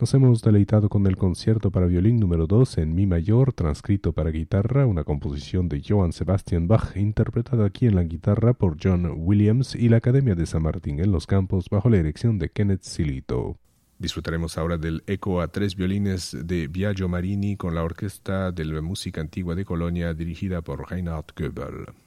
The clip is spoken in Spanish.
Nos hemos deleitado con el concierto para violín número 2 en mi mayor, transcrito para guitarra, una composición de Johann Sebastian Bach, interpretada aquí en la guitarra por John Williams y la Academia de San Martín en los Campos bajo la dirección de Kenneth Silito. Disfrutaremos ahora del eco a 3 violines de Biagio Marini con la Orquesta de la Música Antigua de Colonia dirigida por Reinhard Goebel.